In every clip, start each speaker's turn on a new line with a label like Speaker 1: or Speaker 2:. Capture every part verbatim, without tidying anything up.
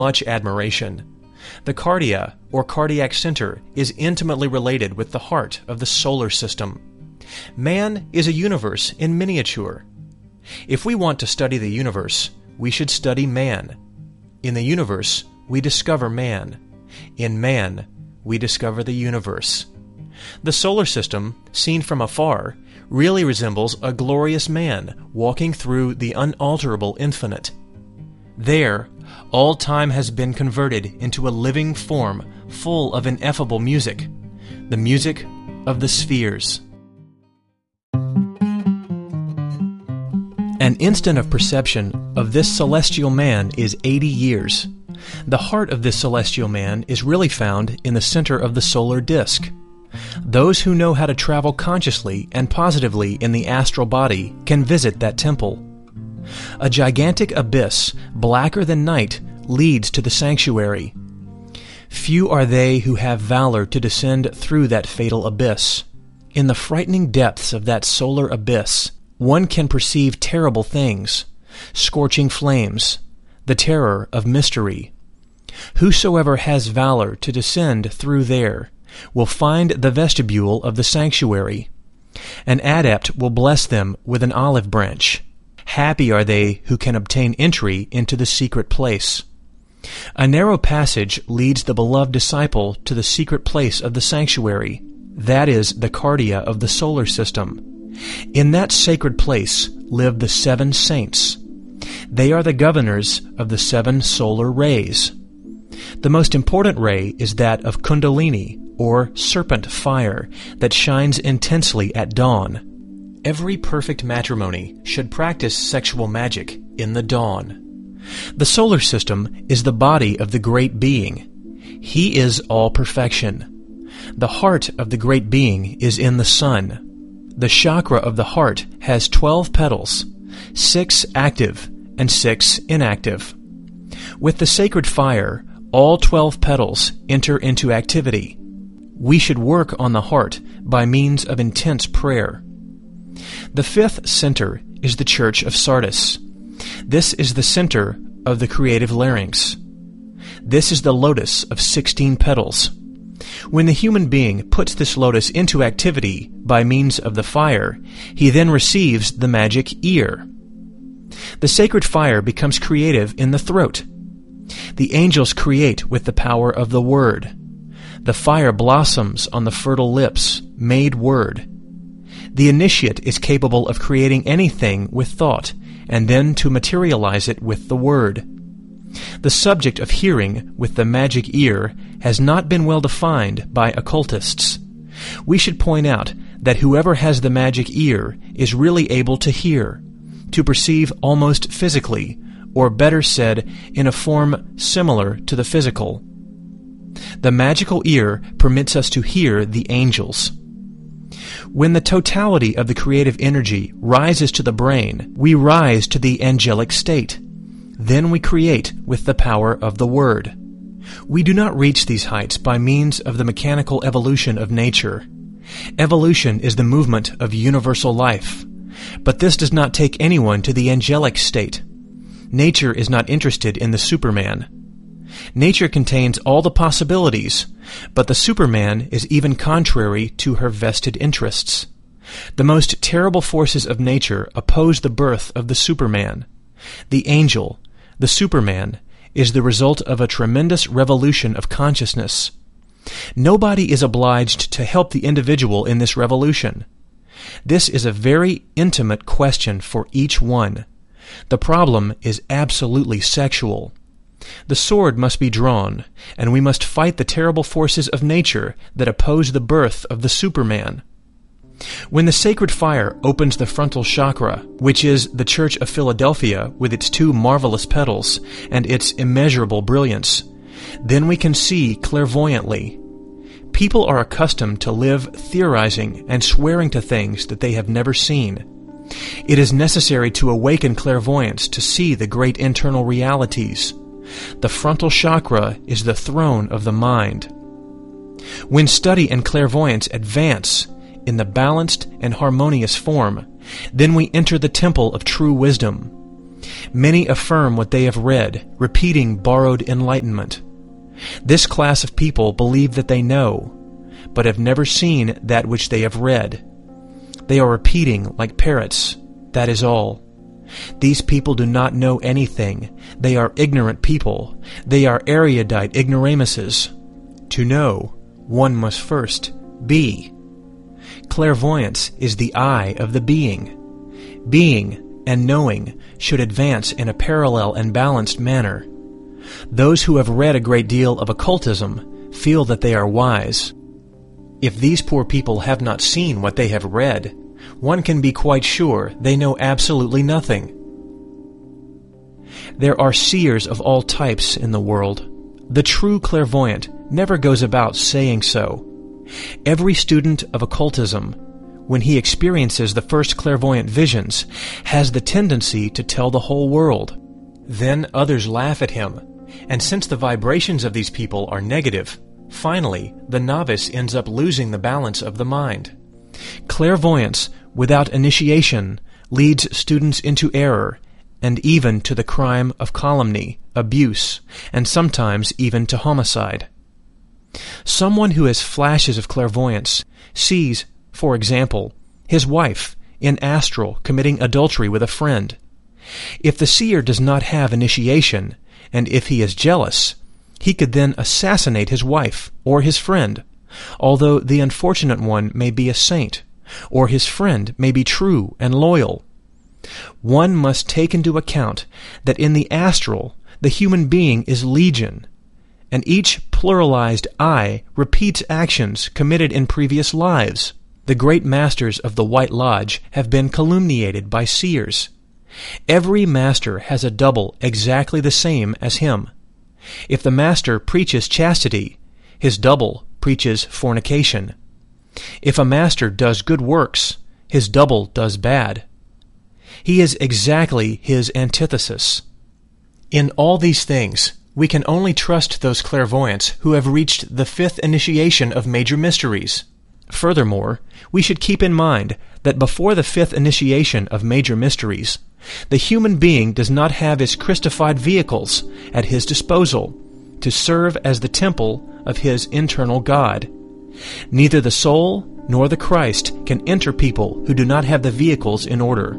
Speaker 1: much admiration. The cardia, or cardiac center, is intimately related with the heart of the solar system. Man is a universe in miniature. If we want to study the universe, we should study man. In the universe, we discover man. In man, we discover the universe. The solar system, seen from afar, really resembles a glorious man walking through the unalterable infinite. There, all time has been converted into a living form full of ineffable music, the music of the spheres. An instant of perception of this celestial man is eighty years. The heart of this celestial man is really found in the center of the solar disk. Those who know how to travel consciously and positively in the astral body can visit that temple. A gigantic abyss, blacker than night, leads to the sanctuary. Few are they who have valor to descend through that fatal abyss. In the frightening depths of that solar abyss, one can perceive terrible things, scorching flames, the terror of mystery. Whosoever has valor to descend through there will find the vestibule of the sanctuary. An adept will bless them with an olive branch. Happy are they who can obtain entry into the secret place. A narrow passage leads the beloved disciple to the secret place of the sanctuary. That is the cardia of the solar system. In that sacred place live the seven saints. They are the governors of the seven solar rays. The most important ray is that of Kundalini, or serpent fire, that shines intensely at dawn. Every perfect matrimony should practice sexual magic in the dawn. The solar system is the body of the Great Being. He is all perfection. The heart of the Great Being is in the sun. The chakra of the heart has twelve petals, six active and six inactive. With the sacred fire, all twelve petals enter into activity. We should work on the heart by means of intense prayer. The fifth center is the Church of Sardis. This is the center of the creative larynx. This is the lotus of sixteen petals. When the human being puts this lotus into activity by means of the fire, he then receives the magic ear. The sacred fire becomes creative in the throat. The angels create with the power of the word. The fire blossoms on the fertile lips, made word. The initiate is capable of creating anything with thought, and then to materialize it with the word. The subject of hearing with the magic ear has not been well defined by occultists. We should point out that whoever has the magic ear is really able to hear, to perceive almost physically, or better said, in a form similar to the physical. The magical ear permits us to hear the angels. When the totality of the creative energy rises to the brain, we rise to the angelic state. Then we create with the power of the word. We do not reach these heights by means of the mechanical evolution of nature. Evolution is the movement of universal life. But this does not take anyone to the angelic state. Nature is not interested in the Superman. Nature contains all the possibilities, but the Superman is even contrary to her vested interests. The most terrible forces of nature oppose the birth of the Superman. The angel, the Superman, is the result of a tremendous revolution of consciousness. Nobody is obliged to help the individual in this revolution. This is a very intimate question for each one. The problem is absolutely sexual. The sword must be drawn, and we must fight the terrible forces of nature that oppose the birth of the Superman. When the sacred fire opens the frontal chakra, which is the Church of Philadelphia with its two marvelous petals and its immeasurable brilliance, then we can see clairvoyantly. People are accustomed to live theorizing and swearing to things that they have never seen. It is necessary to awaken clairvoyance to see the great internal realities. The frontal chakra is the throne of the mind. When study and clairvoyance advance in the balanced and harmonious form, then we enter the temple of true wisdom. Many affirm what they have read, repeating borrowed enlightenment. This class of people believe that they know, but have never seen that which they have read. They are repeating like parrots, that is all. These people do not know anything. They are ignorant people. They are erudite ignoramuses. To know, one must first be. Clairvoyance is the eye of the being. Being and knowing should advance in a parallel and balanced manner. Those who have read a great deal of occultism feel that they are wise. If these poor people have not seen what they have read, one can be quite sure they know absolutely nothing. There are seers of all types in the world. The true clairvoyant never goes about saying so. Every student of occultism, when he experiences the first clairvoyant visions, has the tendency to tell the whole world. Then others laugh at him, and since the vibrations of these people are negative, finally the novice ends up losing the balance of the mind. Clairvoyance without initiation leads students into error, and even to the crime of calumny, abuse, and sometimes even to homicide. Someone who has flashes of clairvoyance sees, for example, his wife in astral committing adultery with a friend. If the seer does not have initiation, and if he is jealous, he could then assassinate his wife or his friend, although the unfortunate one may be a saint, or his friend may be true and loyal. One must take into account that in the astral the human being is legion, and each pluralized I repeats actions committed in previous lives. The great masters of the White Lodge have been calumniated by seers. Every master has a double exactly the same as him. If the master preaches chastity, his double preaches fornication. If a master does good works, his double does bad. He is exactly his antithesis. In all these things, we can only trust those clairvoyants who have reached the fifth initiation of major mysteries. Furthermore, we should keep in mind that before the fifth initiation of major mysteries, the human being does not have his Christified vehicles at his disposal to serve as the temple of his internal God. Neither the soul nor the Christ can enter people who do not have the vehicles in order.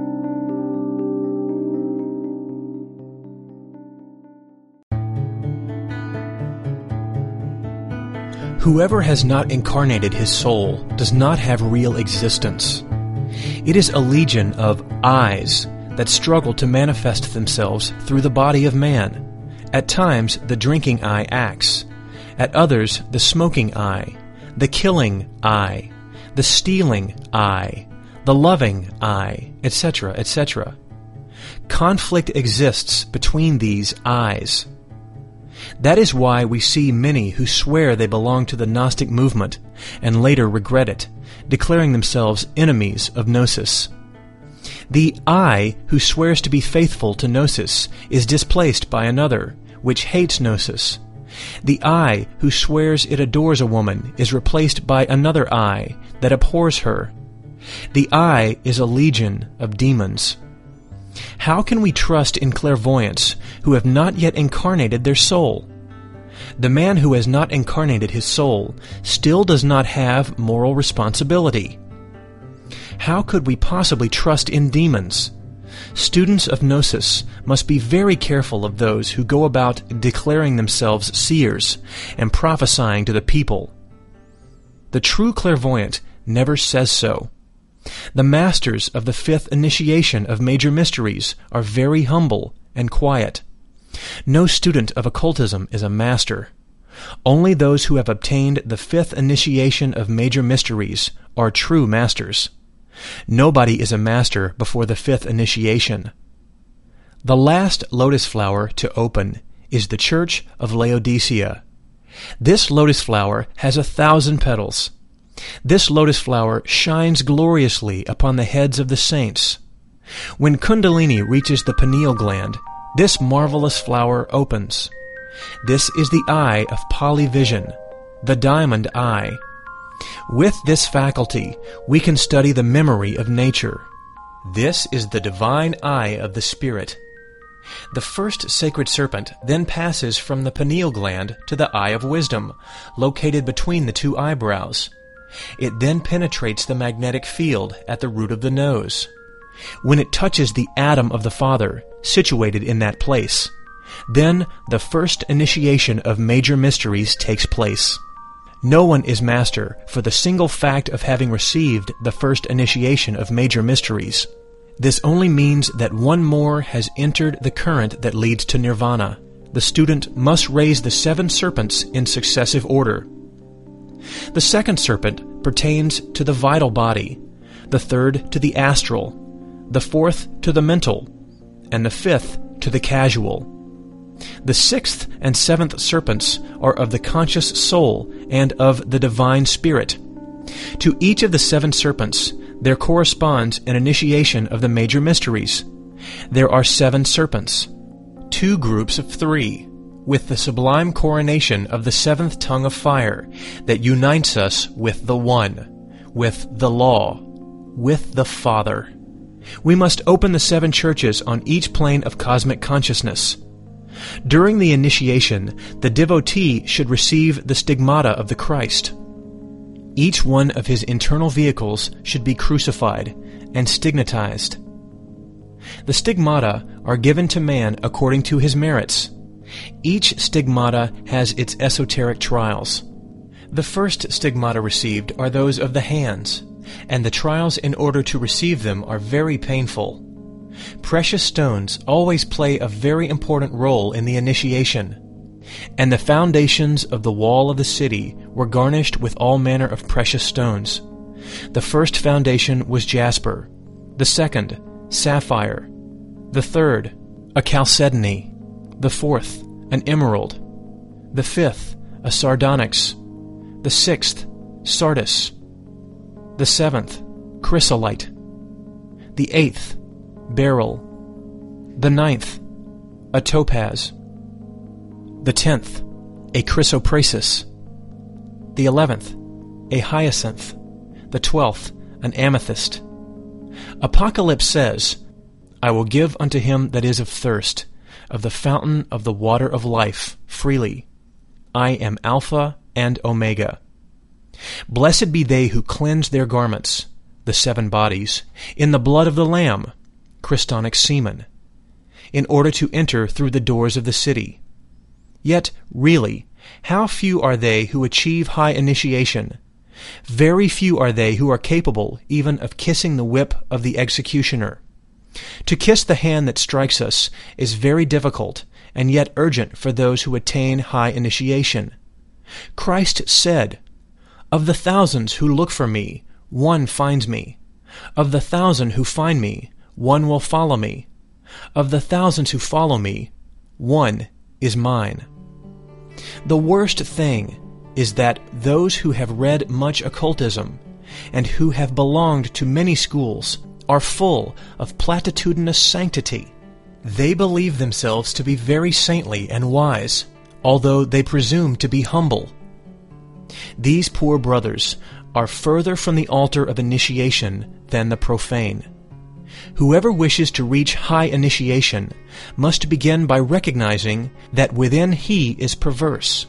Speaker 1: Whoever has not incarnated his soul does not have real existence. It is a legion of eyes that struggle to manifest themselves through the body of man. At times the drinking eye acts, at others the smoking eye, the killing eye, the stealing eye, the loving eye, et cetera, et cetera. Conflict exists between these eyes. That is why we see many who swear they belong to the Gnostic movement and later regret it, declaring themselves enemies of Gnosis. The I who swears to be faithful to Gnosis is displaced by another, which hates Gnosis. The I who swears it adores a woman is replaced by another I that abhors her. The I is a legion of demons. How can we trust in clairvoyants who have not yet incarnated their soul? The man who has not incarnated his soul still does not have moral responsibility. How could we possibly trust in demons? Students of Gnosis must be very careful of those who go about declaring themselves seers and prophesying to the people. The true clairvoyant never says so. The masters of the fifth initiation of major mysteries are very humble and quiet. No student of occultism is a master. Only those who have obtained the fifth initiation of major mysteries are true masters. Nobody is a master before the fifth initiation. The last lotus flower to open is the Church of Laodicea. This lotus flower has a thousand petals. This lotus flower shines gloriously upon the heads of the saints. When Kundalini reaches the pineal gland, this marvelous flower opens. This is the eye of polyvision, the diamond eye. With this faculty, we can study the memory of nature. This is the divine eye of the Spirit. The first sacred serpent then passes from the pineal gland to the eye of wisdom, located between the two eyebrows. It then penetrates the magnetic field at the root of the nose. When it touches the Adam of the Father, situated in that place, then the first initiation of major mysteries takes place. No one is master for the single fact of having received the first initiation of major mysteries. This only means that one more has entered the current that leads to nirvana. The student must raise the seven serpents in successive order. The second serpent pertains to the vital body, the third to the astral, the fourth to the mental, and the fifth to the casual. The sixth and seventh serpents are of the conscious soul and of the divine spirit. To each of the seven serpents there corresponds an initiation of the major mysteries. There are seven serpents, two groups of three, with the sublime coronation of the seventh tongue of fire that unites us with the One, with the law, with the Father. We must open the seven churches on each plane of cosmic consciousness. During the initiation, the devotee should receive the stigmata of the Christ. Each one of his internal vehicles should be crucified and stigmatized. The stigmata are given to man according to his merits. Each stigmata has its esoteric trials. The first stigmata received are those of the hands, and the trials in order to receive them are very painful. Precious stones always play a very important role in the initiation, and the foundations of the wall of the city were garnished with all manner of precious stones. The first foundation was jasper, the second, sapphire, the third, a chalcedony, the fourth, an emerald, the fifth, a sardonyx, the sixth, sardis, the seventh, chrysolite, the eighth, beryl, the ninth, a topaz, the tenth, a chrysoprasus, the eleventh, a hyacinth, the twelfth, an amethyst. Apocalypse says, I will give unto him that is of thirst, of the fountain of the water of life, freely. I am Alpha and Omega. Blessed be they who cleanse their garments, the seven bodies, in the blood of the Lamb, Christonic semen, in order to enter through the doors of the city. Yet, really, how few are they who achieve high initiation? Very few are they who are capable even of kissing the whip of the executioner. To kiss the hand that strikes us is very difficult, and yet urgent for those who attain high initiation. Christ said, Of the thousands who look for me, one finds me. Of the thousand who find me, one will follow me. Of the thousands who follow me, one is mine. The worst thing is that those who have read much occultism and who have belonged to many schools are full of platitudinous sanctity. They believe themselves to be very saintly and wise, although they presume to be humble. These poor brothers are further from the altar of initiation than the profane. Whoever wishes to reach high initiation must begin by recognizing that within he is perverse.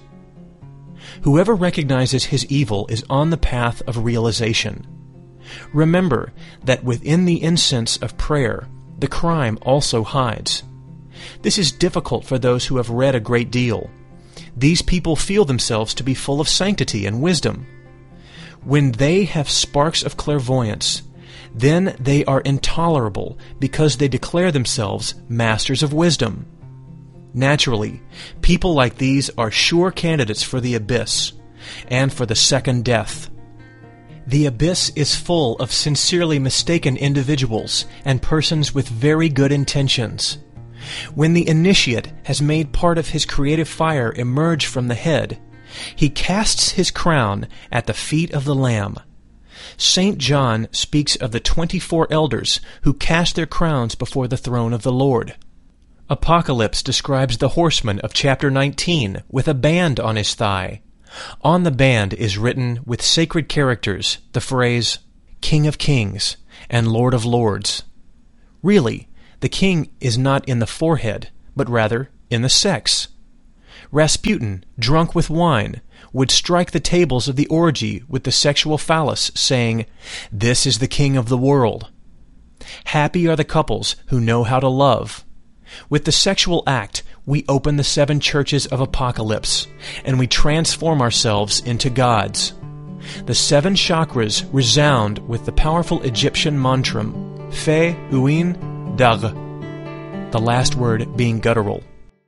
Speaker 1: Whoever recognizes his evil is on the path of realization. Remember that within the incense of prayer, the crime also hides. This is difficult for those who have read a great deal. These people feel themselves to be full of sanctity and wisdom. When they have sparks of clairvoyance, then they are intolerable because they declare themselves masters of wisdom. Naturally, people like these are sure candidates for the abyss and for the second death. The abyss is full of sincerely mistaken individuals and persons with very good intentions. When the initiate has made part of his creative fire emerge from the head, he casts his crown at the feet of the Lamb. Saint John speaks of the twenty-four elders who cast their crowns before the throne of the Lord. Apocalypse describes the horseman of chapter nineteen with a band on his thigh. On the band is written with sacred characters the phrase, King of Kings and Lord of Lords. Really, the king is not in the forehead, but rather in the sex. Rasputin, drunk with wine, would strike the tables of the orgy with the sexual phallus, saying, "This is the king of the world." Happy are the couples who know how to love. With the sexual act, we open the seven churches of Apocalypse, and we transform ourselves into gods. The seven chakras resound with the powerful Egyptian mantram, Fe Uin Dag, the last word being guttural.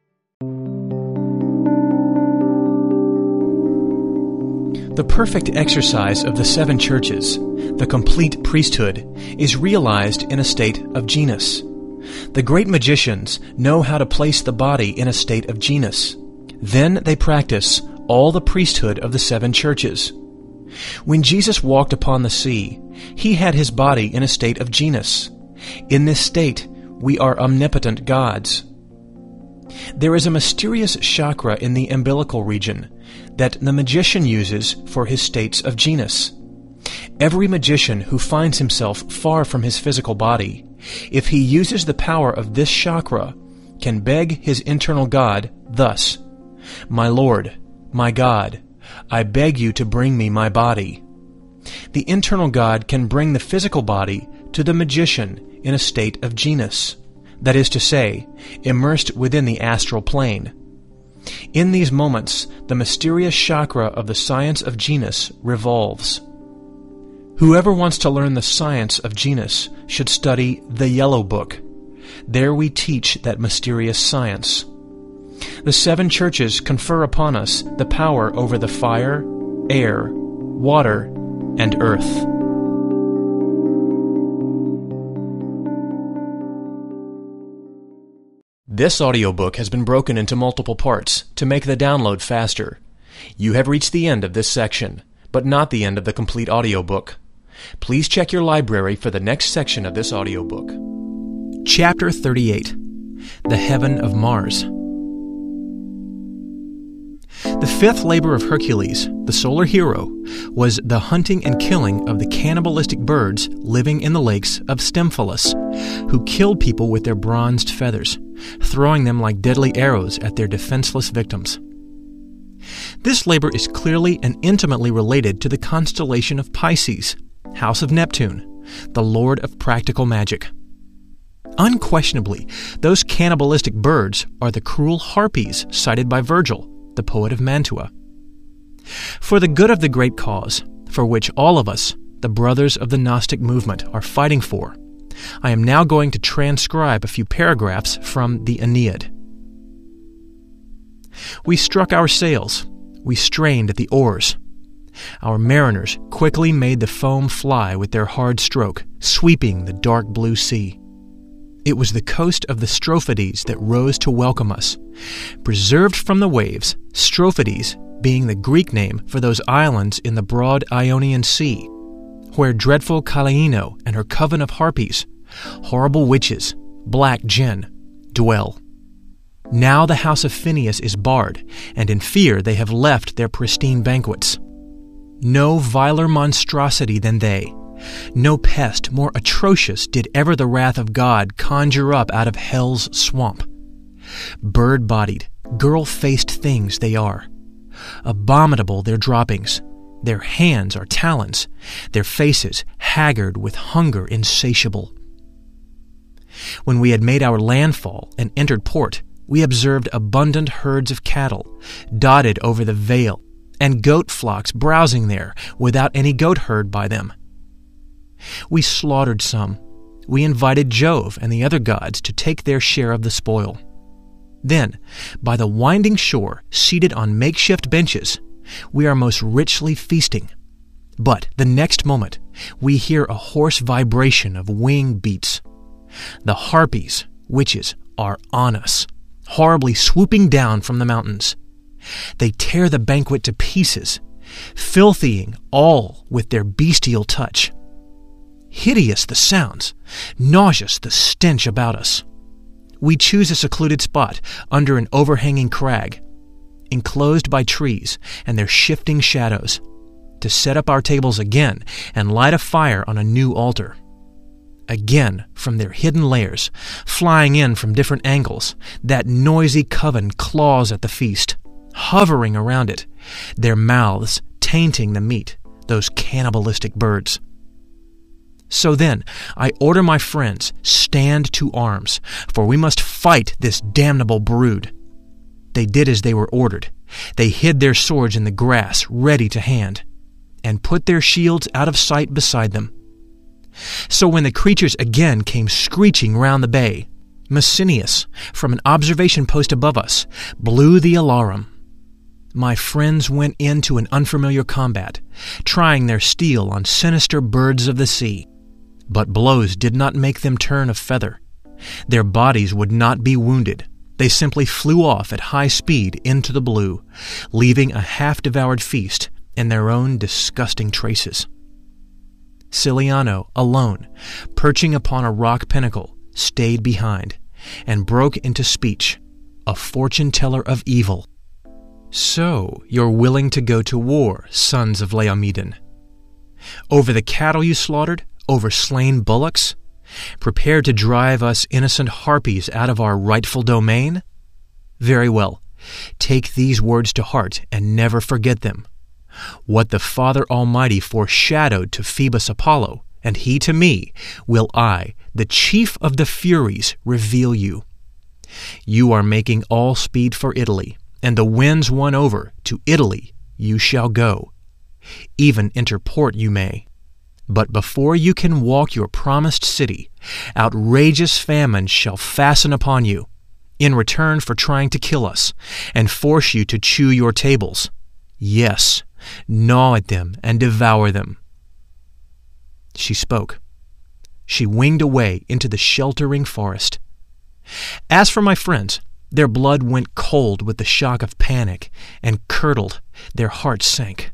Speaker 1: The perfect exercise of the seven churches, the complete priesthood, is realized in a state of genus. The great magicians know how to place the body in a state of genus. Then they practice all the priesthood of the seven churches. When Jesus walked upon the sea, he had his body in a state of genus. In this state, we are omnipotent gods. There is a mysterious chakra in the umbilical region that the magician uses for his states of genus. Every magician who finds himself far from his physical body, if he uses the power of this chakra, can beg his internal God thus, "My Lord, my God, I beg you to bring me my body." The internal God can bring the physical body to the magician in a state of genus, that is to say, immersed within the astral plane. In these moments, the mysterious chakra of the science of genus revolves. Whoever wants to learn the science of genus should study the Yellow Book. There we teach that mysterious science. The seven churches confer upon us the power over the fire, air, water, and earth. This audiobook has been broken into multiple parts to make the download faster. You have reached the end of this section, but not the end of the complete audiobook. Please check your library for the next section of this audiobook. Chapter thirty-eight. The Heaven of Mars. The fifth labor of Hercules, the solar hero, was the hunting and killing of the cannibalistic birds living in the lakes of Stymphalus, who killed people with their bronzed feathers, throwing them like deadly arrows at their defenseless victims. This labor is clearly and intimately related to the constellation of Pisces, house of Neptune, the lord of practical magic. Unquestionably, those cannibalistic birds are the cruel harpies cited by Virgil, the poet of Mantua. For the good of the great cause, for which all of us, the brothers of the Gnostic movement, are fighting for, I am now going to transcribe a few paragraphs from the Aeneid. We struck our sails, we strained at the oars. Our mariners quickly made the foam fly with their hard stroke, sweeping the dark blue sea. It was the coast of the Strophades that rose to welcome us, preserved from the waves, Strophades being the Greek name for those islands in the broad Ionian Sea, where dreadful Calaino and her coven of harpies, horrible witches, black Jinn, dwell. Now the house of Phineus is barred, and in fear they have left their pristine banquets. No viler monstrosity than they, no pest more atrocious did ever the wrath of God conjure up out of hell's swamp. Bird-bodied, girl-faced things they are. Abominable their droppings. Their hands are talons, their faces haggard with hunger insatiable. When we had made our landfall and entered port, we observed abundant herds of cattle, dotted over the vale, and goat flocks browsing there without any goat herd by them. We slaughtered some. We invited Jove and the other gods to take their share of the spoil. Then, by the winding shore, seated on makeshift benches, we are most richly feasting. But the next moment, we hear a hoarse vibration of wing beats. The harpies, witches, are on us, horribly swooping down from the mountains. They tear the banquet to pieces, filthying all with their bestial touch. Hideous the sounds, nauseous the stench about us. We choose a secluded spot under an overhanging crag, enclosed by trees and their shifting shadows, to set up our tables again and light a fire on a new altar. again from their hidden lairs, flying in from different angles. That noisy coven claws at the feast, hovering around it, their mouths tainting the meat, those cannibalistic birds. So then, I order my friends, stand to arms, for we must fight this damnable brood. They did as they were ordered. They hid their swords in the grass, ready to hand, and put their shields out of sight beside them. So when the creatures again came screeching round the bay, Messenius, from an observation post above us, blew the alarum. My friends went into an unfamiliar combat, trying their steel on sinister birds of the sea. But blows did not make them turn a feather. Their bodies would not be wounded. They simply flew off at high speed into the blue, leaving a half-devoured feast in their own disgusting traces. Ciliano, alone, perching upon a rock pinnacle, stayed behind, and broke into speech, a fortune-teller of evil. So you're willing to go to war, sons of Laomedon? Over the cattle you slaughtered? Over slain bullocks? Prepared to drive us innocent harpies out of our rightful domain? Very well. Take these words to heart and never forget them. What the Father Almighty foreshadowed to Phoebus Apollo, and he to me, will I, the chief of the Furies, reveal you. You are making all speed for Italy, and the winds won over, to Italy you shall go. Even enter port you may. But before you can walk your promised city, outrageous famine shall fasten upon you, in return for trying to kill us, and force you to chew your tables. Yes, gnaw at them and devour them. She spoke. She winged away into the sheltering forest. As for my friends, their blood went cold with the shock of panic, and curdled, their hearts sank.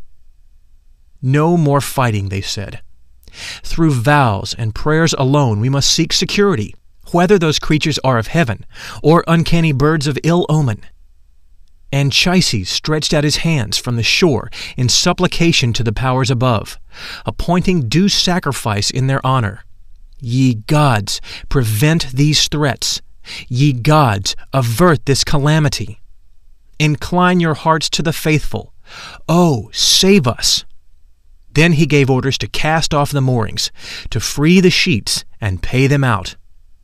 Speaker 1: No more fighting, they said. Through vows and prayers alone we must seek security, whether those creatures are of heaven or uncanny birds of ill omen. Anchises stretched out his hands from the shore in supplication to the powers above, appointing due sacrifice in their honor. Ye gods, prevent these threats. Ye gods, avert this calamity. Incline your hearts to the faithful. Oh, save us! Then he gave orders to cast off the moorings, to free the sheets, and pay them out.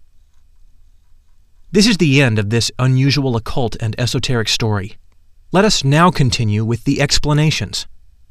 Speaker 1: This is the end of this unusual occult and esoteric story. Let us now continue with the explanations.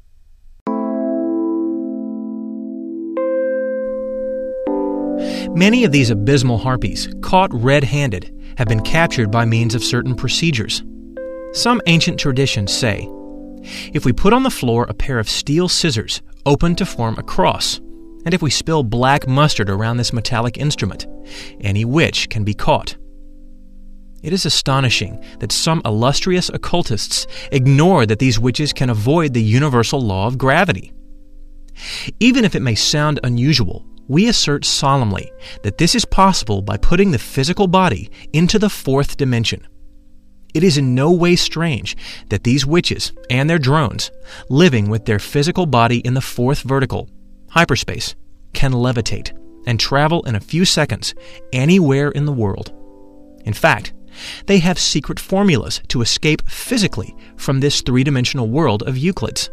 Speaker 1: Many of these abysmal harpies, caught red-handed, have been captured by means of certain procedures. Some ancient traditions say, if we put on the floor a pair of steel scissors open to form a cross, and if we spill black mustard around this metallic instrument, any witch can be caught. It is astonishing that some illustrious occultists ignore that these witches can avoid the universal law of gravity. Even if it may sound unusual, we assert solemnly that this is possible by putting the physical body into the fourth dimension. It is in no way strange that these witches and their drones, living with their physical body in the fourth vertical, hyperspace, can levitate and travel in a few seconds anywhere in the world. In fact, they have secret formulas to escape physically from this three-dimensional world of Euclid's.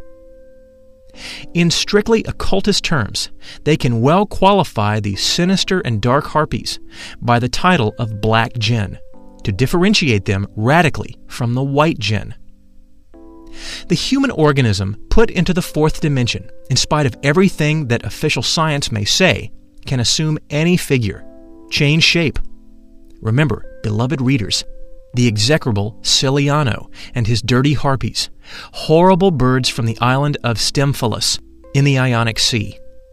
Speaker 1: In strictly occultist terms, they can well qualify these sinister and dark harpies by the title of Black Jinn, to differentiate them radically from the white jinn. The human organism put into the fourth dimension, in spite of everything that official science may say, can assume any figure, change shape. Remember, beloved readers, the execrable Ciliano and his dirty harpies, horrible birds from the island of Stymphalus in the Ionic Sea.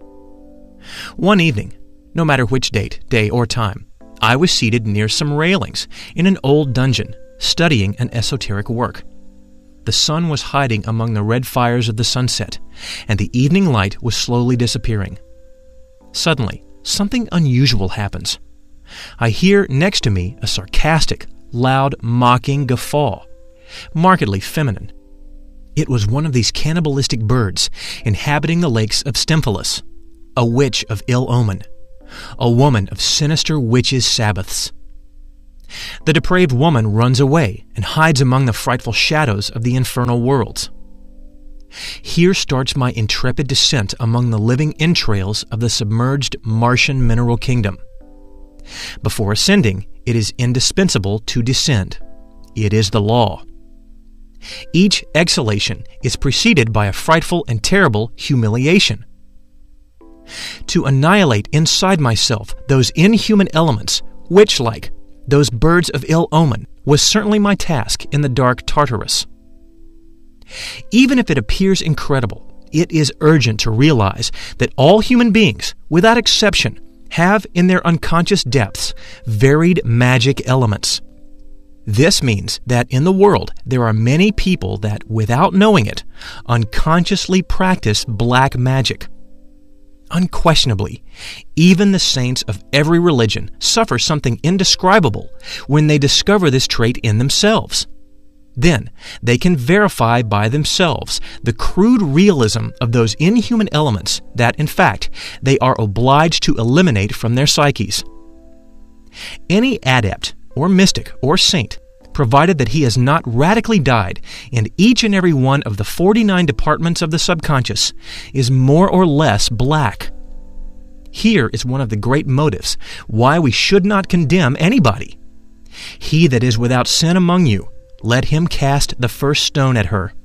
Speaker 1: One evening, no matter which date, day, or time, I was seated near some railings in an old dungeon, studying an esoteric work. The sun was hiding among the red fires of the sunset, and the evening light was slowly disappearing. Suddenly, something unusual happens. I hear next to me a sarcastic, loud, mocking guffaw, markedly feminine. It was one of these cannibalistic birds inhabiting the lakes of Stymphalus, a witch of ill omen, a woman of sinister witches' Sabbaths. The depraved woman runs away and hides among the frightful shadows of the infernal worlds. Here starts my intrepid descent among the living entrails of the submerged Martian mineral kingdom. Before ascending, it is indispensable to descend. It is the law. Each exhalation is preceded by a frightful and terrible humiliation. To annihilate inside myself those inhuman elements, witch-like, those birds of ill omen, was certainly my task in the dark Tartarus. Even if it appears incredible, it is urgent to realize that all human beings, without exception, have in their unconscious depths varied magic elements. This means that in the world there are many people that, without knowing it, unconsciously practice black magic. Unquestionably, even the saints of every religion suffer something indescribable when they discover this trait in themselves. Then they can verify by themselves the crude realism of those inhuman elements that, in fact, they are obliged to eliminate from their psyches. Any adept or mystic or saint, provided that he has not radically died in each and every one of the forty-nine departments of the subconscious, is more or less black. Here is one of the great motives why we should not condemn anybody. He that is without sin among you, let him cast the first stone at her.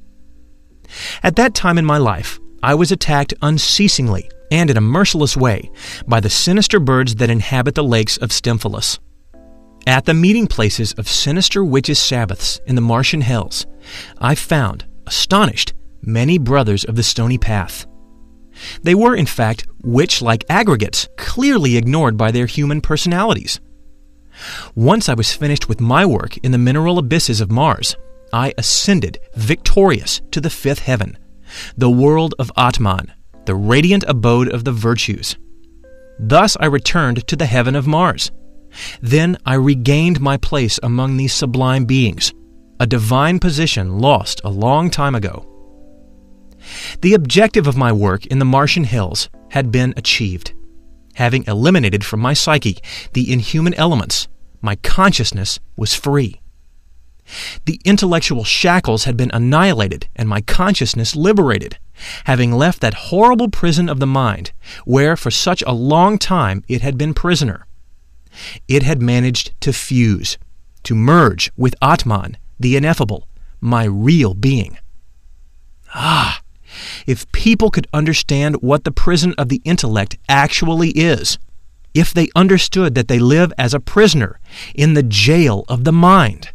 Speaker 1: At that time in my life, I was attacked unceasingly and in a merciless way by the sinister birds that inhabit the lakes of Stymphalus. At the meeting places of sinister witches' Sabbaths in the Martian hells, I found, astonished, many brothers of the stony path. They were, in fact, witch-like aggregates, clearly ignored by their human personalities. Once I was finished with my work in the mineral abysses of Mars, I ascended victorious to the fifth heaven, the world of Atman, the radiant abode of the virtues. Thus I returned to the heaven of Mars. Then I regained my place among these sublime beings, a divine position lost a long time ago. The objective of my work in the Martian hills had been achieved. Having eliminated from my psyche the inhuman elements, my consciousness was free. The intellectual shackles had been annihilated and my consciousness liberated, having left that horrible prison of the mind, where for such a long time it had been prisoner. It had managed to fuse, to merge with Atman, the ineffable, my real being. Ah! If people could understand what the prison of the intellect actually is, if they understood that they live as a prisoner in the jail of the mind.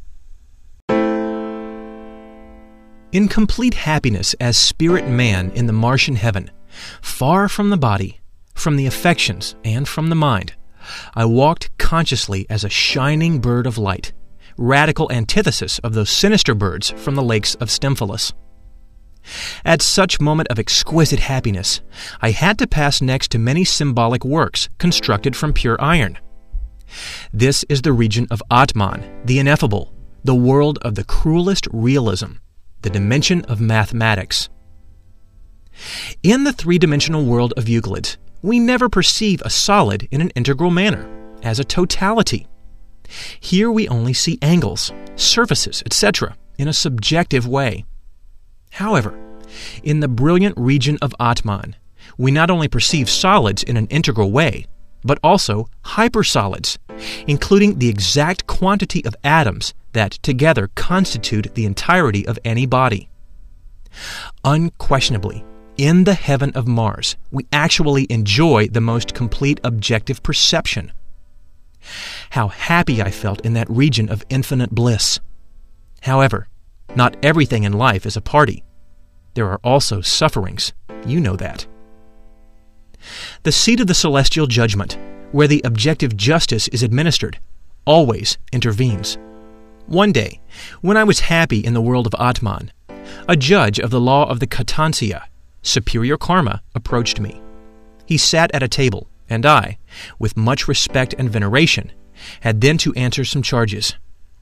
Speaker 1: In complete happiness as spirit man in the Martian heaven, far from the body, from the affections, and from the mind, I walked consciously as a shining bird of light, radical antithesis of those sinister birds from the lakes of Stymphalus. At such moment of exquisite happiness, I had to pass next to many symbolic works constructed from pure iron. This is the region of Atman, the ineffable, the world of the cruelest realism, the dimension of mathematics. In the three-dimensional world of Euclid, we never perceive a solid in an integral manner, as a totality. Here we only see angles, surfaces, et cetera, in a subjective way. However, in the brilliant region of Atman, we not only perceive solids in an integral way, but also hypersolids, including the exact quantity of atoms that together constitute the entirety of any body. Unquestionably, in the heaven of Mars, we actually enjoy the most complete objective perception. How happy I felt in that region of infinite bliss. However, not everything in life is a party. There are also sufferings. You know that. The seat of the celestial judgment, where the objective justice is administered, always intervenes. One day, when I was happy in the world of Atman, a judge of the law of the Katansya, superior karma, approached me. He sat at a table, and I, with much respect and veneration, had then to answer some charges.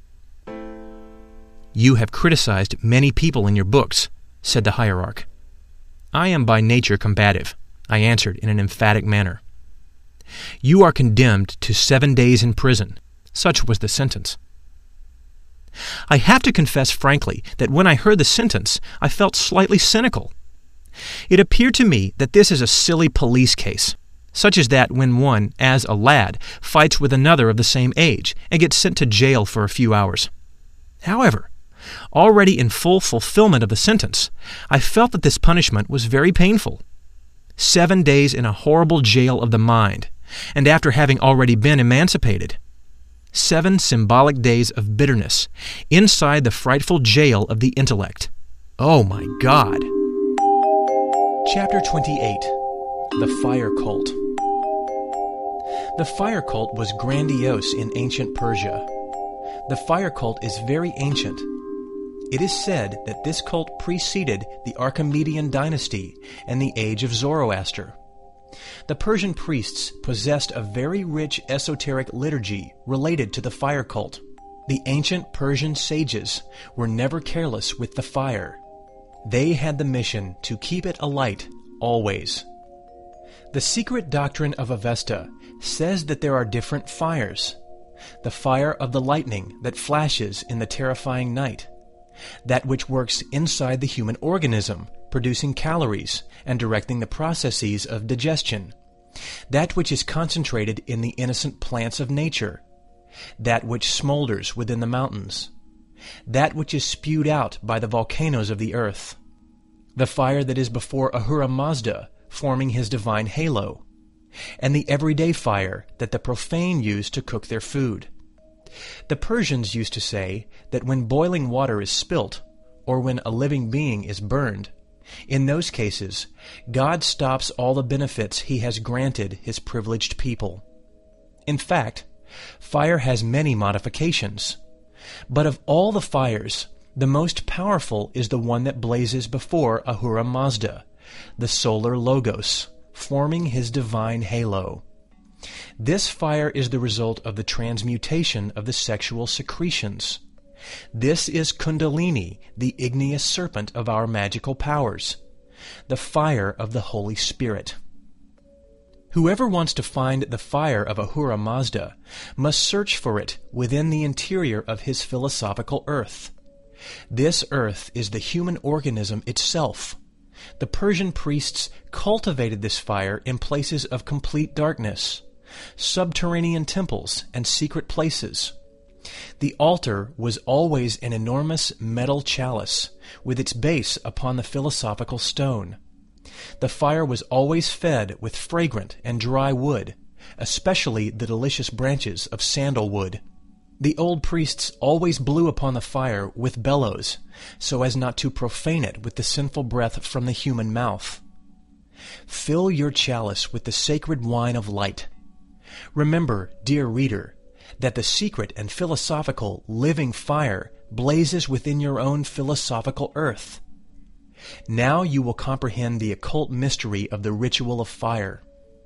Speaker 1: "You have criticized many people in your books," said the hierarch. "I am by nature combative," I answered in an emphatic manner. You are condemned to seven days in prison. Such was the sentence. I have to confess frankly that when I heard the sentence, I felt slightly cynical. It appeared to me that this is a silly police case, such as that when one, as a lad, fights with another of the same age and gets sent to jail for a few hours. However, already in full fulfillment of the sentence, I felt that this punishment was very painful. Seven days in a horrible jail of the mind, and after having already been emancipated. Seven symbolic days of bitterness inside the frightful jail of the intellect. Oh my God! Chapter twenty-eight. The Fire Cult. The fire cult was grandiose in ancient Persia. The fire cult is very ancient. It is said that this cult preceded the Archimedean dynasty and the age of Zoroaster. The Persian priests possessed a very rich esoteric liturgy related to the fire cult. The ancient Persian sages were never careless with the fire. They had the mission to keep it alight always. The secret doctrine of Avesta says that there are different fires. The fire of the lightning that flashes in the terrifying night. That which works inside the human organism, producing calories and directing the processes of digestion. That which is concentrated in the innocent plants of nature. That which smolders within the mountains. That which is spewed out by the volcanoes of the earth. The fire that is before Ahura Mazda, forming his divine halo. And the everyday fire that the profane use to cook their food. The Persians used to say that when boiling water is spilt, or when a living being is burned, in those cases, God stops all the benefits He has granted His privileged people. In fact, fire has many modifications. But of all the fires, the most powerful is the one that blazes before Ahura Mazda, the solar Logos, forming his divine halo. This fire is the result of the transmutation of the sexual secretions. This is Kundalini, the igneous serpent of our magical powers, the fire of the Holy Spirit. Whoever wants to find the fire of Ahura Mazda must search for it within the interior of his philosophical earth. This earth is the human organism itself. The Persian priests cultivated this fire in places of complete darkness, subterranean temples and secret places. The altar was always an enormous metal chalice, with its base upon the philosophical stone. The fire was always fed with fragrant and dry wood, especially the delicious branches of sandalwood. The old priests always blew upon the fire with bellows, so as not to profane it with the sinful breath from the human mouth. Fill your chalice with the sacred wine of light. Remember, dear reader, that the secret and philosophical living fire blazes within your own philosophical earth. Now you will comprehend the occult mystery of the ritual of fire.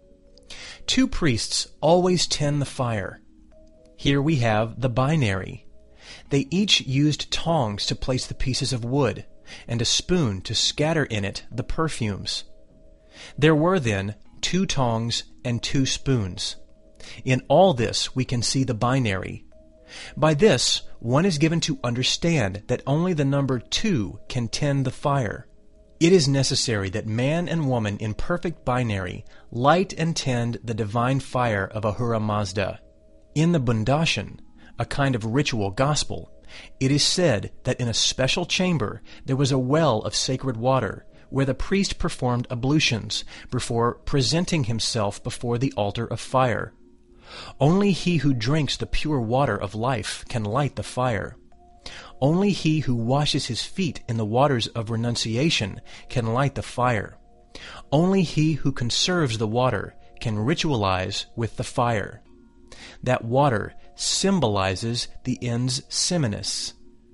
Speaker 1: Two priests always tend the fire. Here we have the binary. They each used tongs to place the pieces of wood, and a spoon to scatter in it the perfumes. There were then two tongs and two spoons. In all this we can see the binary. By this, one is given to understand that only the number two can tend the fire. It is necessary that man and woman in perfect binary light and tend the divine fire of Ahura Mazda. In the Bundashan, a kind of ritual gospel, it is said that in a special chamber there was a well of sacred water, where the priest performed ablutions before presenting himself before the altar of fire. Only he who drinks the pure water of life can light the fire. Only he who washes his feet in the waters of renunciation can light the fire. Only he who conserves the water can ritualize with the fire. That water symbolizes the ens seminis.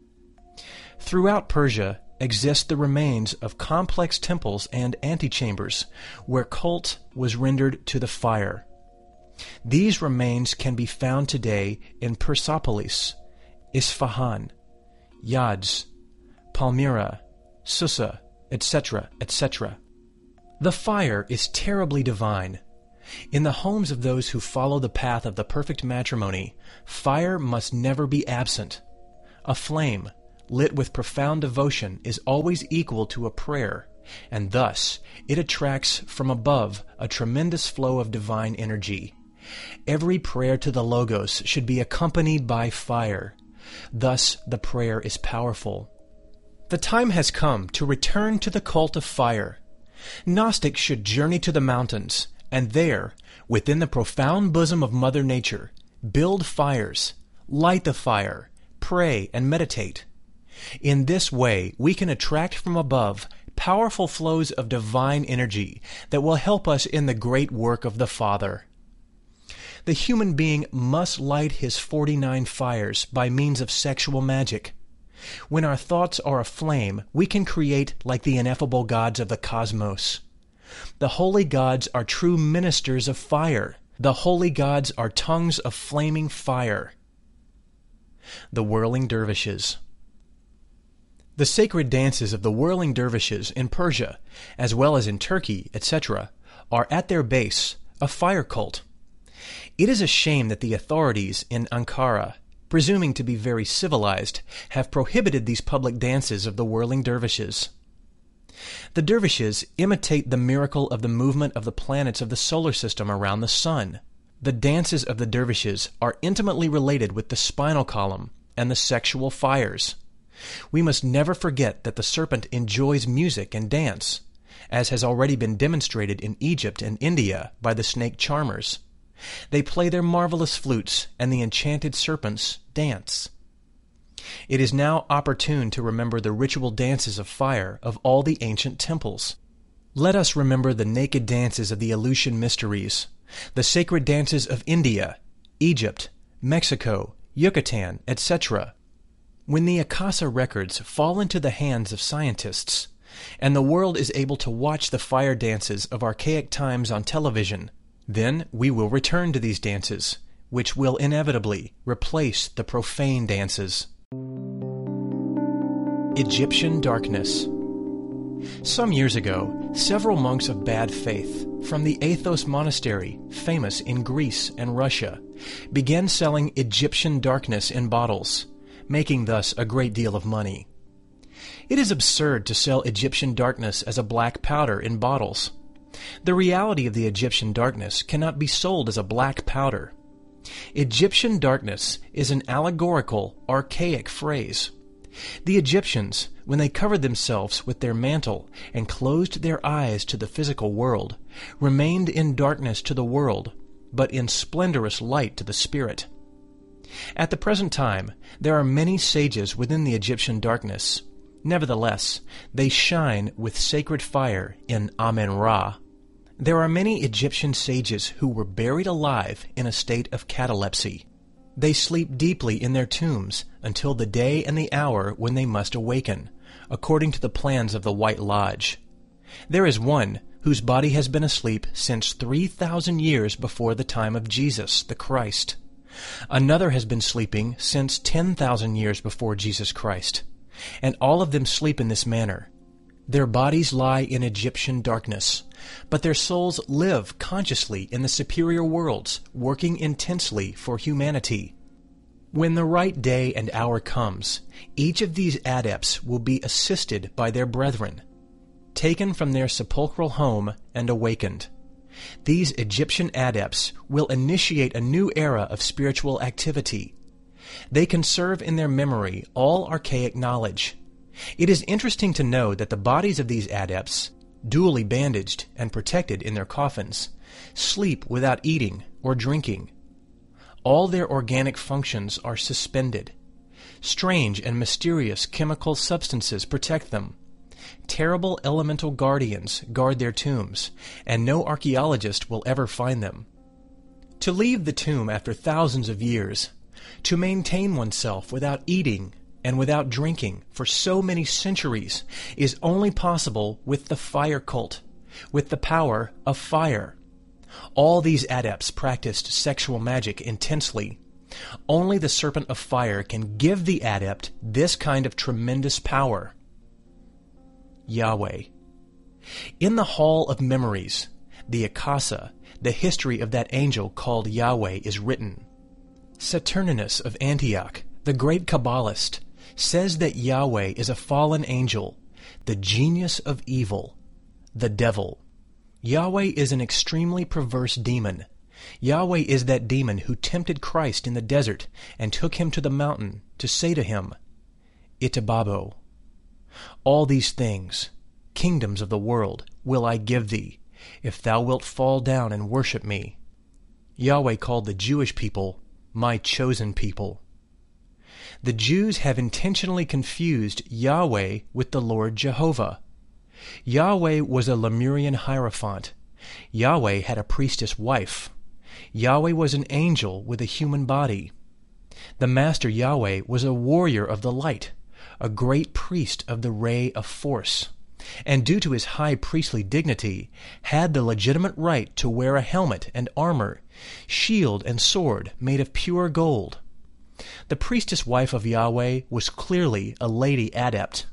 Speaker 1: Throughout Persia exist the remains of complex temples and antechambers where cult was rendered to the fire. These remains can be found today in Persepolis, Isfahan, Yazd, Palmyra, Susa, et cetera, et cetera. The fire is terribly divine. In the homes of those who follow the path of the perfect matrimony, fire must never be absent. A flame, lit with profound devotion, is always equal to a prayer, and thus it attracts from above a tremendous flow of divine energy. Every prayer to the Logos should be accompanied by fire. Thus the prayer is powerful. The time has come to return to the cult of fire. Gnostics should journey to the mountains, and there, within the profound bosom of Mother Nature, build fires, light the fire, pray and meditate. In this way, we can attract from above powerful flows of divine energy that will help us in the great work of the Father. The human being must light his forty-nine fires by means of sexual magic. When our thoughts are aflame, we can create like the ineffable gods of the cosmos. The holy gods are true ministers of fire. The holy gods are tongues of flaming fire. The Whirling Dervishes. The sacred dances of the whirling dervishes in Persia, as well as in Turkey, et cetera, are at their base a fire cult. It is a shame that the authorities in Ankara, presuming to be very civilized, have prohibited these public dances of the whirling dervishes. The dervishes imitate the miracle of the movement of the planets of the solar system around the sun. The dances of the dervishes are intimately related with the spinal column and the sexual fires. We must never forget that the serpent enjoys music and dance, as has already been demonstrated in Egypt and India by the snake charmers. They play their marvelous flutes, and the enchanted serpents dance. It is now opportune to remember the ritual dances of fire of all the ancient temples. Let us remember the naked dances of the Eleusinian mysteries, the sacred dances of India, Egypt, Mexico, Yucatan, et cetera. When the Akasa records fall into the hands of scientists, and the world is able to watch the fire dances of archaic times on television, then we will return to these dances, which will inevitably replace the profane dances. Egyptian darkness. Some years ago, several monks of bad faith from the Athos monastery, famous in Greece and Russia, began selling Egyptian darkness in bottles, making thus a great deal of money. It is absurd to sell Egyptian darkness as a black powder in bottles. The reality of the Egyptian darkness cannot be sold as a black powder. Egyptian darkness is an allegorical, archaic phrase. The Egyptians, when they covered themselves with their mantle and closed their eyes to the physical world, remained in darkness to the world, but in splendorous light to the spirit. At the present time, there are many sages within the Egyptian darkness. Nevertheless, they shine with sacred fire in Amen-Ra. There are many Egyptian sages who were buried alive in a state of catalepsy. They sleep deeply in their tombs until the day and the hour when they must awaken, according to the plans of the White Lodge. There is one whose body has been asleep since three thousand years before the time of Jesus, the Christ. Another has been sleeping since ten thousand years before Jesus Christ. And all of them sleep in this manner. Their bodies lie in Egyptian darkness, but their souls live consciously in the superior worlds, working intensely for humanity. When the right day and hour comes, each of these adepts will be assisted by their brethren, taken from their sepulchral home and awakened. These Egyptian adepts will initiate a new era of spiritual activity. They conserve in their memory all archaic knowledge. It is interesting to know that the bodies of these adepts, duly bandaged and protected in their coffins, sleep without eating or drinking. All their organic functions are suspended. Strange and mysterious chemical substances protect them. Terrible elemental guardians guard their tombs, and no archaeologist will ever find them. To leave the tomb after thousands of years, to maintain oneself without eating and without drinking for so many centuries is only possible with the fire cult, with the power of fire. All these adepts practiced sexual magic intensely. Only the serpent of fire can give the adept this kind of tremendous power. Yahweh. In the Hall of Memories, the Akasa, the history of that angel called Yahweh, is written. Saturninus of Antioch, the great Kabbalist, says that Yahweh is a fallen angel, the genius of evil, the devil. Yahweh is an extremely perverse demon. Yahweh is that demon who tempted Christ in the desert and took him to the mountain to say to him, Itababo, all these things, kingdoms of the world, will I give thee, if thou wilt fall down and worship me. Yahweh called the Jewish people, my chosen people. The Jews have intentionally confused Yahweh with the Lord Jehovah. Yahweh was a Lemurian hierophant. Yahweh had a priestess wife. Yahweh was an angel with a human body. The Master Yahweh was a warrior of the light, a great priest of the ray of force, and due to his high priestly dignity, had the legitimate right to wear a helmet and armor, shield and sword made of pure gold. The priestess wife of Yahweh was clearly a lady adept.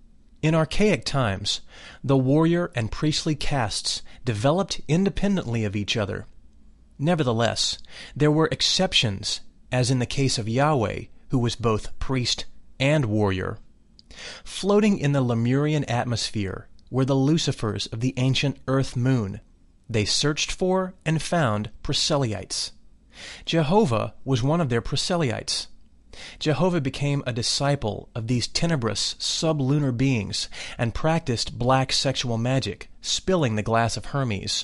Speaker 1: In archaic times, the warrior and priestly castes developed independently of each other. Nevertheless, there were exceptions, as in the case of Yahweh, who was both priest and warrior. Floating in the Lemurian atmosphere were the Lucifers of the ancient earth-moon. They searched for and found proselytes. Jehovah was one of their proselytes. Jehovah became a disciple of these tenebrous sublunar beings and practiced black sexual magic, spilling the glass of Hermes.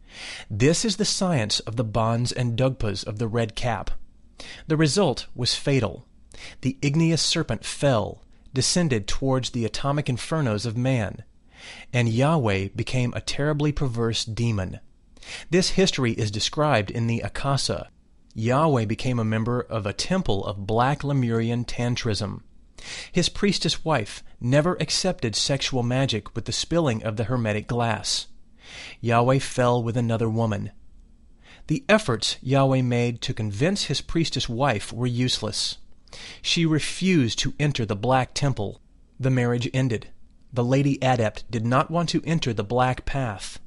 Speaker 1: This is the science of the Bons and Dugpas of the Red Cap. The result was fatal. The igneous serpent fell, descended towards the atomic infernos of man, and Yahweh became a terribly perverse demon. This history is described in the Akasa. Yahweh became a member of a temple of black Lemurian tantrism. His priestess wife never accepted sexual magic with the spilling of the hermetic glass. Yahweh fell with another woman. The efforts Yahweh made to convince his priestess wife were useless. She refused to enter the black temple. The marriage ended. The lady adept did not want to enter the black path.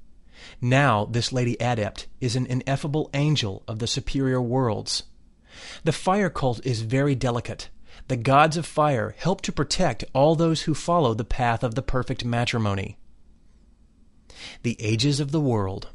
Speaker 1: Now this lady adept is an ineffable angel of the superior worlds. The fire cult is very delicate. The gods of fire help to protect all those who follow the path of the perfect matrimony. The ages of the world.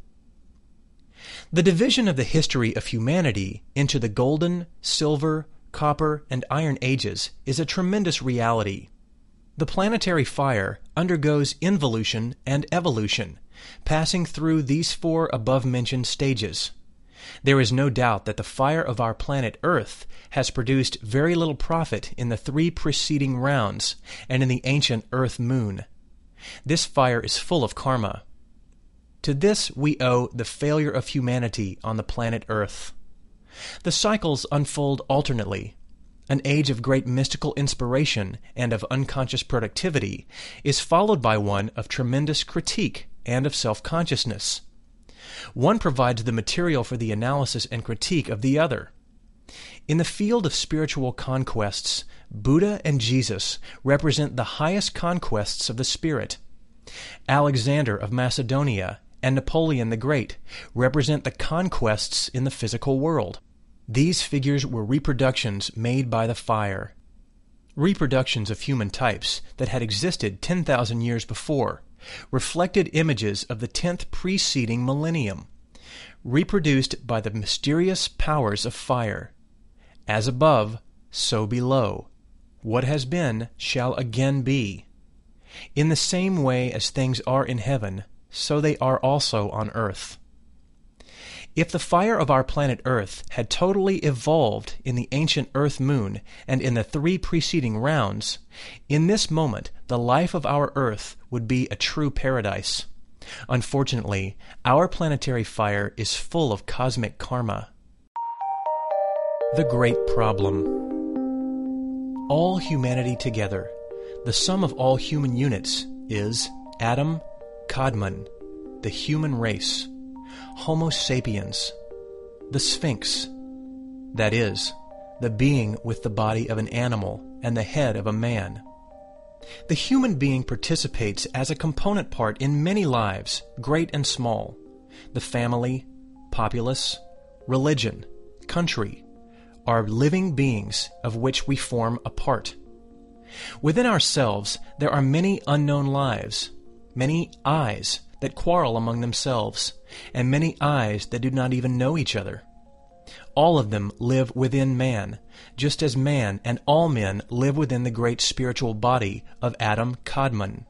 Speaker 1: The division of the history of humanity into the golden, silver, copper, and iron ages is a tremendous reality. The planetary fire undergoes involution and evolution, passing through these four above-mentioned stages. There is no doubt that the fire of our planet Earth has produced very little profit in the three preceding rounds and in the ancient Earth-Moon. This fire is full of karma. To this we owe the failure of humanity on the planet Earth. The cycles unfold alternately. An age of great mystical inspiration and of unconscious productivity is followed by one of tremendous critique and of self-consciousness. One provides the material for the analysis and critique of the other. In the field of spiritual conquests, Buddha and Jesus represent the highest conquests of the spirit. Alexander of Macedonia and Napoleon the Great represent the conquests in the physical world. These figures were reproductions made by the fire. Reproductions of human types that had existed ten thousand years before, reflected images of the tenth preceding millennium, reproduced by the mysterious powers of fire. As above, so below. What has been shall again be. In the same way as things are in heaven, so they are also on earth. If the fire of our planet Earth had totally evolved in the ancient Earth-Moon and in the three preceding rounds, in this moment the life of our Earth would be a true paradise. Unfortunately, our planetary fire is full of cosmic karma. The Great Problem. All humanity together, the sum of all human units, is Adam Kadmon, the human race. Homo sapiens, the Sphinx, that is, the being with the body of an animal and the head of a man. The human being participates as a component part in many lives, great and small. the family, populace, religion, country, are living beings of which we form a part. Within ourselves, there are many unknown lives, many I's that quarrel among themselves, and many I's that do not even know each other. All of them live within man, just as man and all men live within the great spiritual body of Adam Kadmon.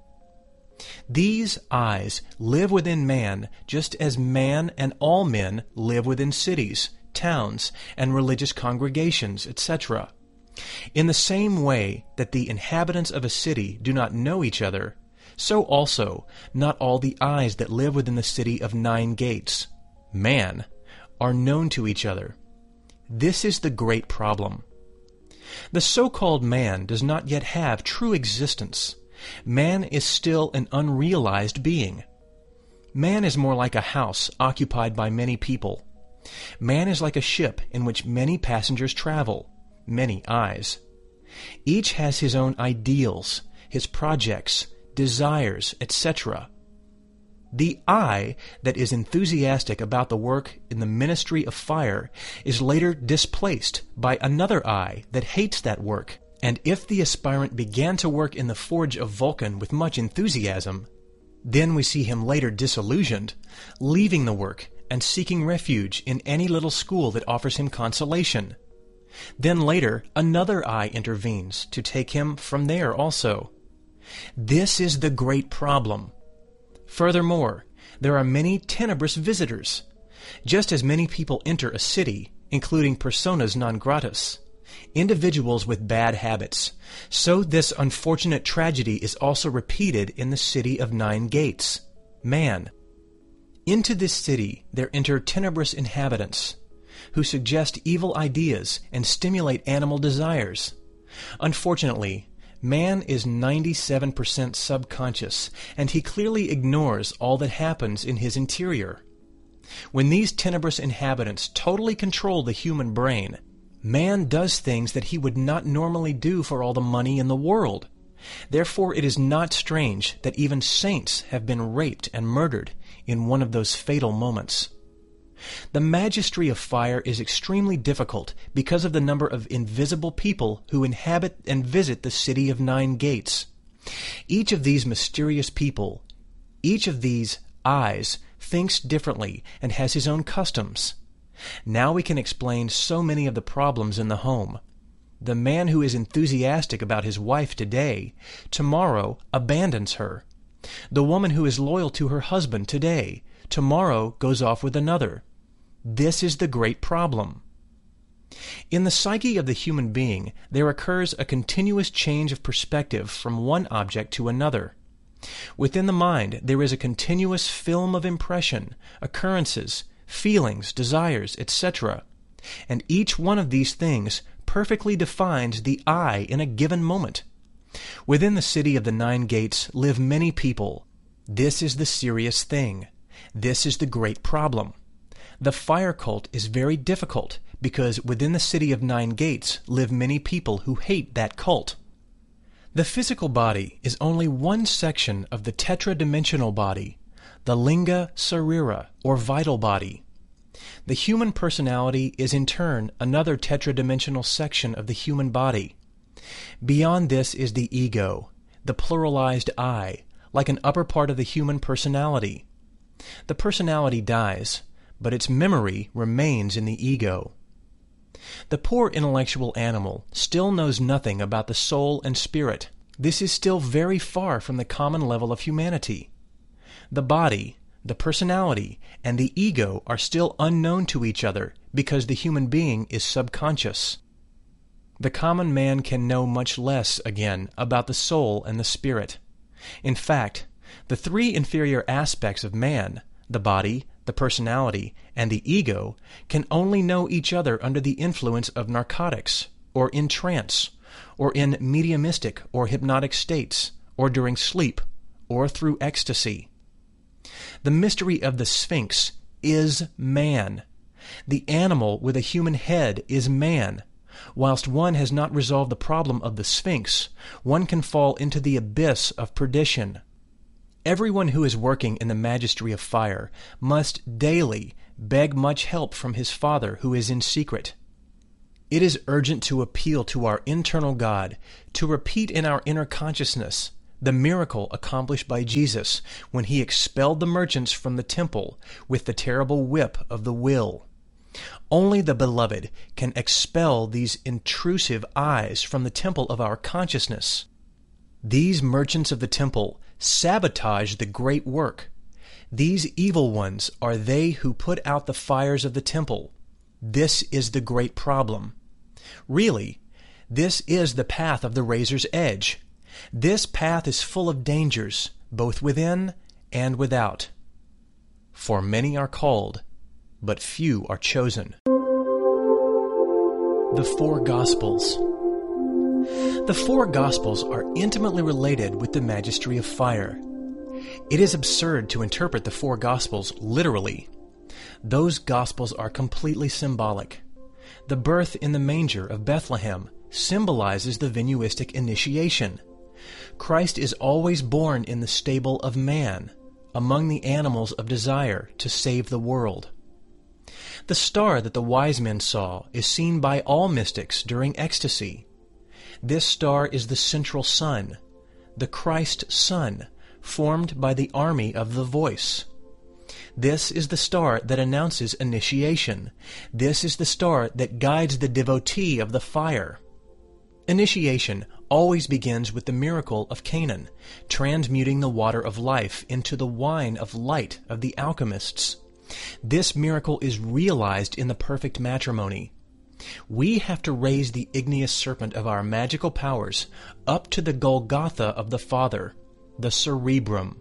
Speaker 1: These I's live within man just as man and all men live within cities, towns, and religious congregations, et cetera. In the same way that the inhabitants of a city do not know each other, so also not all the I's that live within the city of nine gates, man, are known to each other. This is the great problem. The so-called man does not yet have true existence. Man is still an unrealized being. Man is more like a house occupied by many people. Man is like a ship in which many passengers travel, many I's. Each has his own ideals, his projects, desires, et cetera. The I that is enthusiastic about the work in the ministry of fire is later displaced by another I that hates that work, and if the aspirant began to work in the forge of Vulcan with much enthusiasm, then we see him later disillusioned, leaving the work and seeking refuge in any little school that offers him consolation. Then later another I intervenes to take him from there also. This is the great problem. Furthermore, there are many tenebrous visitors. Just as many people enter a city, including personas non gratas, individuals with bad habits, so this unfortunate tragedy is also repeated in the city of nine gates, man. Into this city there enter tenebrous inhabitants, who suggest evil ideas and stimulate animal desires. Unfortunately, man is ninety-seven percent subconscious, and he clearly ignores all that happens in his interior. When these tenebrous inhabitants totally control the human brain, man does things that he would not normally do for all the money in the world. Therefore it is not strange that even saints have been raped and murdered in one of those fatal moments. The magistry of fire is extremely difficult because of the number of invisible people who inhabit and visit the city of nine gates. Each of these mysterious people, each of these I's, thinks differently and has his own customs. Now we can explain so many of the problems in the home. The man who is enthusiastic about his wife today, tomorrow abandons her. The woman who is loyal to her husband today, tomorrow goes off with another. This is the great problem. In the psyche of the human being, there occurs a continuous change of perspective from one object to another. Within the mind, there is a continuous film of impression, occurrences, feelings, desires, et cetera, and each one of these things perfectly defines the I in a given moment. Within the city of the nine gates live many people. This is the serious thing. This is the great problem. The fire cult is very difficult because within the city of nine gates live many people who hate that cult. The physical body is only one section of the tetradimensional body, the linga sarira, or vital body. The human personality is in turn another tetradimensional section of the human body. Beyond this is the ego, the pluralized I, like an upper part of the human personality. The personality dies, but its memory remains in the ego. The poor intellectual animal still knows nothing about the soul and spirit. This is still very far from the common level of humanity. The body, the personality, and the ego are still unknown to each other because the human being is subconscious. The common man can know much less, again, about the soul and the spirit. In fact, the three inferior aspects of man, the body, the personality, and the ego, can only know each other under the influence of narcotics, or in trance, or in mediumistic or hypnotic states, or during sleep, or through ecstasy. The mystery of the Sphinx is man. The animal with a human head is man. Whilst one has not resolved the problem of the Sphinx, one can fall into the abyss of perdition. Everyone who is working in the Magistery of Fire must daily beg much help from his Father who is in secret. It is urgent to appeal to our internal God, to repeat in our inner consciousness the miracle accomplished by Jesus when he expelled the merchants from the temple with the terrible whip of the will. Only the Beloved can expel these intrusive eyes from the temple of our consciousness. These merchants of the temple sabotage the great work. These evil ones are they who put out the fires of the temple. This is the great problem. Really, this is the path of the razor's edge. This path is full of dangers, both within and without. For many are called, but few are chosen. The Four Gospels. The four Gospels are intimately related with the Magistery of Fire. It is absurd to interpret the four Gospels literally. Those Gospels are completely symbolic. The birth in the manger of Bethlehem symbolizes the Venuistic initiation. Christ is always born in the stable of man, among the animals of desire to save the world. The star that the wise men saw is seen by all mystics during ecstasy. This star is the central sun, the Christ Sun, formed by the army of the voice. This is the star that announces initiation. This is the star that guides the devotee of the fire. Initiation always begins with the miracle of Canaan, transmuting the water of life into the wine of light of the alchemists. This miracle is realized in the perfect matrimony. We have to raise the igneous serpent of our magical powers up to the Golgotha of the Father, the cerebrum.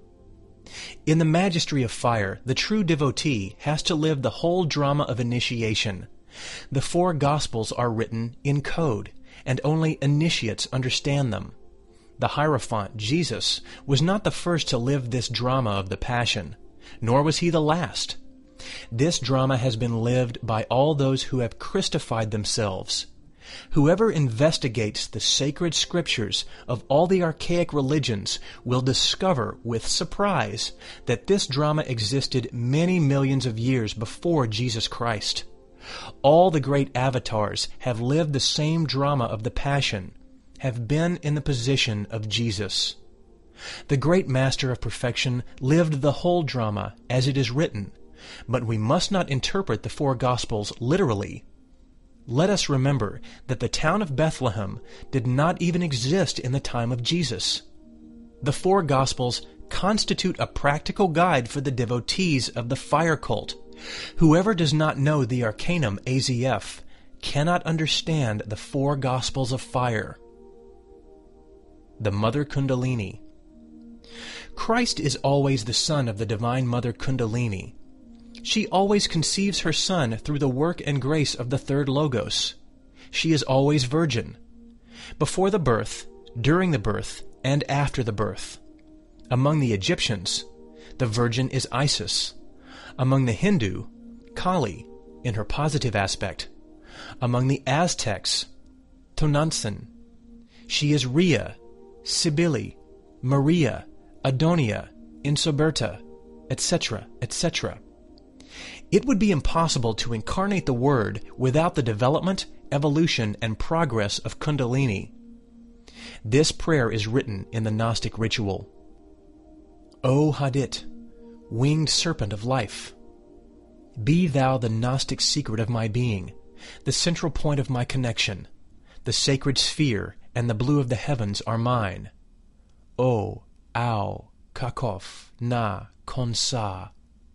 Speaker 1: In the Magistery of Fire, the true devotee has to live the whole drama of initiation. The four Gospels are written in code, and only initiates understand them. The Hierophant, Jesus, was not the first to live this drama of the Passion, nor was he the last. This drama has been lived by all those who have Christified themselves. Whoever investigates the sacred scriptures of all the archaic religions will discover with surprise that this drama existed many millions of years before Jesus Christ. All the great avatars have lived the same drama of the Passion, have been in the position of Jesus. The great Master of Perfection lived the whole drama as it is written, but we must not interpret the four Gospels literally. Let us remember that the town of Bethlehem did not even exist in the time of Jesus. The four Gospels constitute a practical guide for the devotees of the fire cult. Whoever does not know the Arcanum A Z F cannot understand the four Gospels of fire. The Mother Kundalini. Christ is always the son of the Divine Mother Kundalini. She always conceives her Son through the work and grace of the third Logos. She is always virgin. Before the birth, during the birth, and after the birth. Among the Egyptians, the virgin is Isis. Among the Hindu, Kali, in her positive aspect. Among the Aztecs, Tonantzin. She is Rhea, Cybele, Maria, Adonia, Insoberta, et cetera, et cetera. It would be impossible to incarnate the Word without the development, evolution, and progress of Kundalini. This prayer is written in the Gnostic ritual. O Hadit, winged serpent of life, be thou the Gnostic secret of my being, the central point of my connection. The sacred sphere and the blue of the heavens are mine. O, Au, Kakof, Na, Konsa.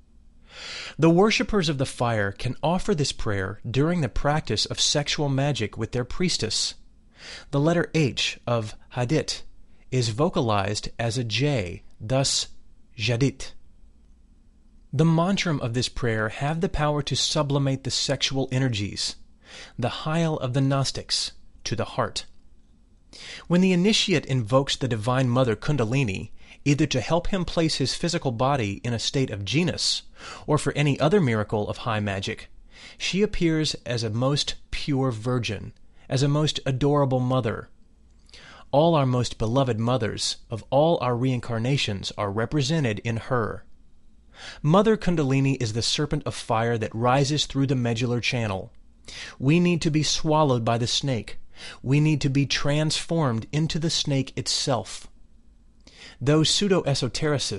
Speaker 1: The worshippers of the fire can offer this prayer during the practice of sexual magic with their priestess. The letter H of Hadit is vocalized as a J, thus Jadit. The mantram of this prayer have the power to sublimate the sexual energies, the Heil of the Gnostics, to the heart. When the initiate invokes the Divine Mother Kundalini, either to help him place his physical body in a state of genus, or for any other miracle of high magic, she appears as a most pure virgin, as a most adorable mother. All our most beloved mothers of all our reincarnations are represented in her. Mother Kundalini is the serpent of fire that rises through the medullary channel. We need to be swallowed by the snake. We need to be transformed into the snake itself. Those pseudo-esotericists